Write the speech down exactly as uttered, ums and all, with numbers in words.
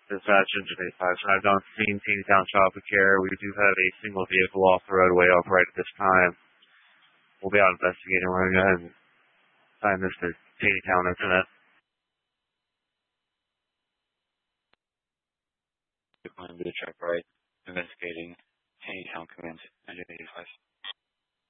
Dispatch Engine eighty-five, so I've not seen Taneytown Traffic Care. We do have a single vehicle off the roadway up right at this time. We'll be out investigating. We're going to go ahead and sign this to Taneytown Internet. You're going to be the truck right, investigating Taneytown Command Engine eighty-five.